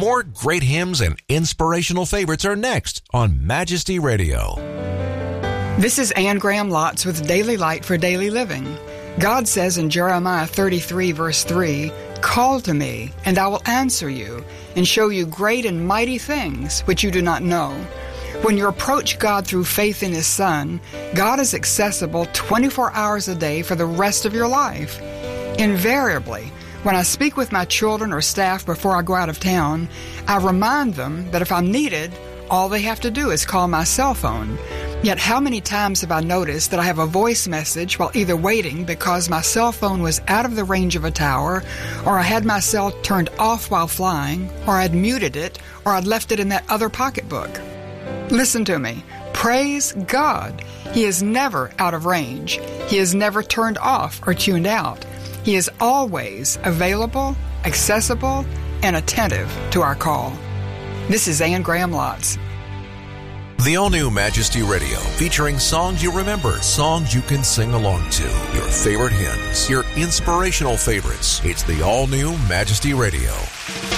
More great hymns and inspirational favorites are next on Majesty Radio. This is Anne Graham Lotz with Daily Light for Daily Living. God says in Jeremiah 33, verse 3, "Call to me, and I will answer you, and show you great and mighty things which you do not know." When you approach God through faith in His Son, God is accessible 24 hours a day for the rest of your life. Invariably, when I speak with my children or staff before I go out of town, I remind them that if I'm needed, all they have to do is call my cell phone. Yet how many times have I noticed that I have a voice message while either waiting because my cell phone was out of the range of a tower, or I had my cell turned off while flying, or I'd muted it, or I'd left it in that other pocketbook? Listen to me. Praise God. He is never out of range. He is never turned off or tuned out. He is always available, accessible, and attentive to our call. This is Anne Graham Lotz. The all-new Majesty Radio, featuring songs you remember, songs you can sing along to, your favorite hymns, your inspirational favorites. It's the all-new Majesty Radio.